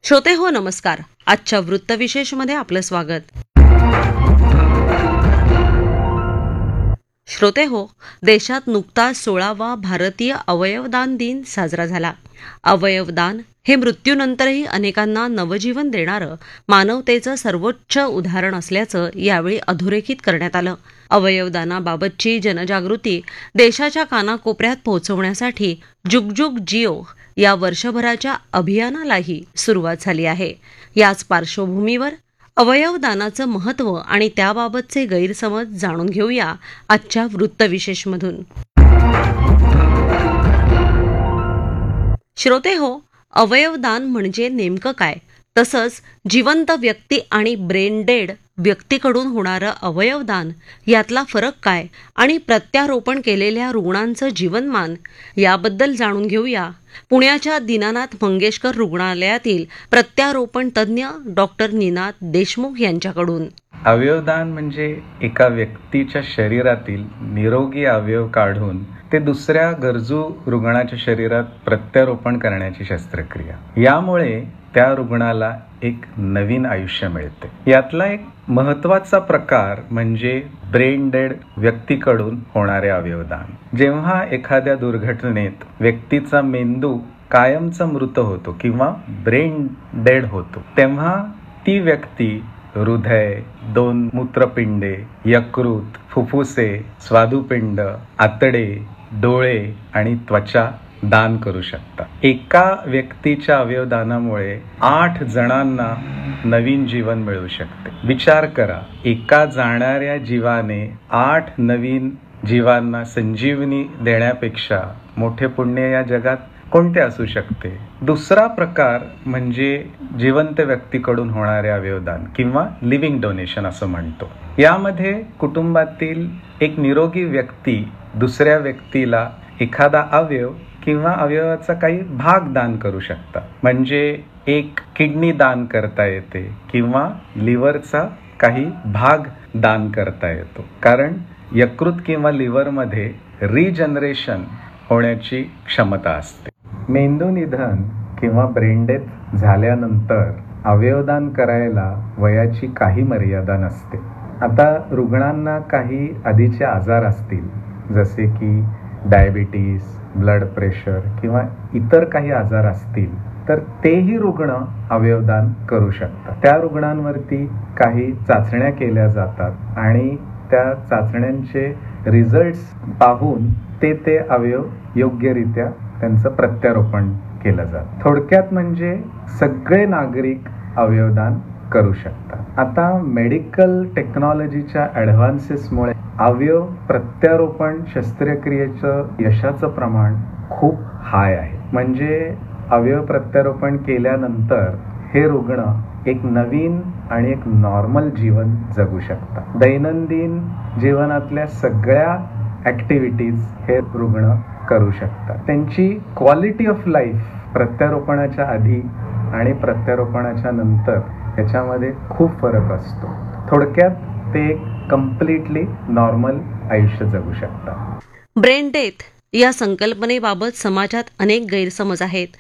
श्रोते हो नमस्कार. आजच्या वृत्तविशेषमध्ये आपलं स्वागत. श्रोते हो, देशात नुकताच 16वा भारतीय अवयवदान दिन साजरा झाला. अवयवदान हे मृत्यूनंतरही अनेकांना नवजीवन देणारं मानवतेचं सर्वोच्च उदाहरण असल्याचं यावेळी अधोरेखित करण्यात आलं. अवयवदानाबाबतची जनजागृती देशाच्या कानाकोपऱ्यात पोहोचवण्यासाठी जुग जुग जिओ या वर्षभराच्या अभियानालाही सुरुवात झाली आहे. याच पार्श्वभूमीवर अवयवदानाचं महत्त्व आणि त्याबाबतचे गैरसमज जाणून घेऊया आजच्या वृत्तविशेषमधून. श्रोते हो, अवयवदान म्हणजे नेमकं काय, तसंच जिवंत व्यक्ती आणि ब्रेन डेड व्यक्तीकडून होणारं अवयवदान यातला फरक काय आणि प्रत्यारोपण केलेल्या रुग्णांचं जीवनमान याबद्दल जाणून घेऊया पुण्याच्या दीनानाथ मंगेशकर रुग्णालयातील प्रत्यारोपण तज्ज्ञ डॉक्टर निनाद देशमुख यांच्याकडून. अवयवदान म्हणजे एका व्यक्तीच्या शरीरातील निरोगी अवयव काढून ते दुसऱ्या गरजू रुग्णाच्या शरीरात प्रत्यारोपण करण्याची शस्त्रक्रिया. यामुळे त्या रुग्णाला एक नवीन आयुष्य मिळते. यातला एक महत्त्वाचा प्रकार म्हणजे ब्रेन डेड व्यक्तीकडून होणारे अवयवदान. जेव्हा एखाद्या दुर्घटनेत व्यक्तीचा मेंदू कायमचा मृत होतो किंवा ब्रेन डेड होतो, तेव्हा ती व्यक्ती हृदय, 2 मूत्रपिंडे, यकृत, फुफ्फुसे, स्वादुपिंड, आतडे, डोळे आणि त्वचा दान करू शकता. एका व्यक्तीच्या अवयवदानामुळे 8 जणांना नवीन जीवन मिळू शकते. विचार करा, एका जाणाऱ्या जीवाने 8 नवीन जीवांना संजीवनी देण्यापेक्षा मोठे पुण्य या जगात कोणते असू शकते. दुसरा प्रकार म्हणजे जिवंत व्यक्तीकडून होणारे अवयवदान किंवा लिव्हिंग डोनेशन असं म्हणतो. यामध्ये कुटुंबातील एक निरोगी व्यक्ती दुसऱ्या व्यक्तीला एखादा अवयव किंवा अवयवाचा काही भाग दान करू शकता. म्हणजे एक किडनी दान करता येते किंवा लिव्हरचा काही भाग दान करता येतो. कारण यकृत किंवा लिव्हरमध्ये रिजनरेशन होण्याची क्षमता असते. मेंदू निधन किंवा ब्रेन डेथ झाल्यानंतर अवयवदान करायला वयाची काही मर्यादा नसते. आता रुग्णांना काही आधीचे आजार असतील, जसे की डायबिटीस, ब्लड प्रेशर किंवा इतर काही आजार असतील, तर तेही रुग्ण अवयवदान करू शकतात. त्या रुग्णांवरती काही चाचण्या केल्या जातात आणि त्या चाचण्यांचे रिझल्ट्स पाहून ते अवयव योग्यरित्या त्यांचं प्रत्यारोपण केलं जातं. थोडक्यात म्हणजे सगळे नागरिक अवयवदान करू शकतात. आता मेडिकल टेक्नॉलॉजीच्या ॲडव्हान्सेसमुळे अवयव प्रत्यारोपण शस्त्रक्रियेचं यशाचं प्रमाण खूप हाय आहे. म्हणजे अवयव प्रत्यारोपण केल्यानंतर हे रुग्ण एक नवीन आणि एक नॉर्मल जीवन जगू शकतात. दैनंदिन जीवनातल्या सगळ्या ॲक्टिव्हिटीज हे रुग्ण करू शकतात. त्यांची क्वालिटी ऑफ लाईफ प्रत्यारोपणाच्या आधी आणि प्रत्यारोपणाच्या नंतर याच्यामध्ये खूप फरक असतो. थोडक्यात ते कम्प्लिटली नॉर्मल आयुष्य जगू शकतात. ब्रेन डेथ या संकल्पनेबाबत समाजात अनेक गैरसमज आहेत.